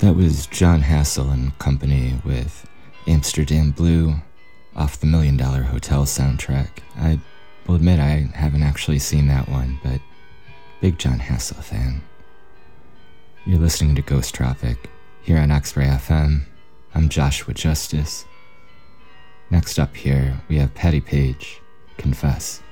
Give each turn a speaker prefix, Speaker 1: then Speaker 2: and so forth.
Speaker 1: That was John Hassel and company with Amsterdam Blue off the $1 Million Hotel soundtrack. I will admit I haven't actually seen that one, but big John Hassel fan. You're listening to Ghost Tropic here on X-Ray FM. I'm Joshua Justice. Next up here, we have Patti Page, Confess.